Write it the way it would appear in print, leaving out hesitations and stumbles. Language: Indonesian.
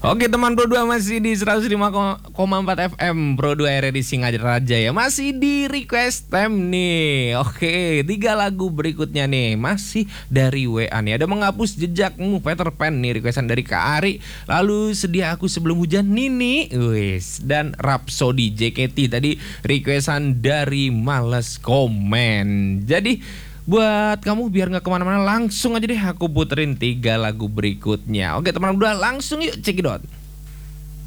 Oke teman Pro 2 masih di 105,4 FM Pro 2 RRI Singaraja ya. Masih di request time nih. Oke, 3 lagu berikutnya nih masih dari WA nih. Ada Menghapus Jejakmu, Peter Pan nih requestan dari Kak Ari. Lalu Sedia Aku Sebelum Hujan, Nini. Wis, dan Rhapsody JKT tadi requestan dari Males Komen. Jadi buat kamu biar gak kemana-mana, langsung aja deh aku puterin 3 lagu berikutnya. Oke teman-teman, langsung yuk cekidot.